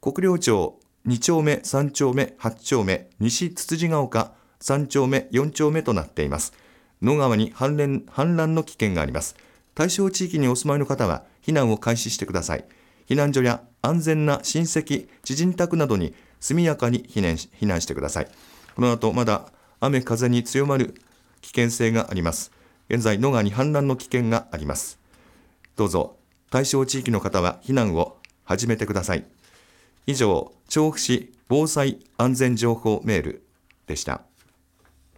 国領町2丁目、3丁目、8丁目、西つつじが丘3丁目、4丁目となっています。野川に氾濫の危険があります。対象地域にお住まいの方は避難を開始してください。避難所や安全な親戚、知人宅などに速やかに避難してください。この後まだ雨風に強まる危険性があります。現在野川に氾濫の危険があります。どうぞ対象地域の方は避難を始めてください。以上、調布市防災安全情報メールでした。